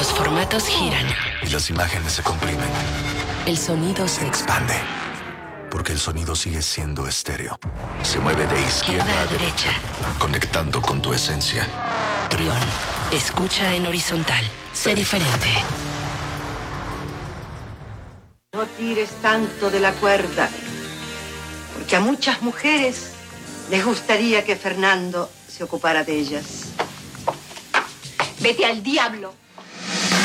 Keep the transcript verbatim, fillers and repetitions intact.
Los formatos giran. Y las imágenes se comprimen. El sonido se Se expande. Porque el sonido sigue siendo estéreo. Se mueve de izquierda a derecha, conectando con tu esencia. Trión. Escucha en horizontal. Sé diferente. No tires tanto de la cuerda, porque a muchas mujeres les gustaría que Fernando se ocupara de ellas. Vete al diablo.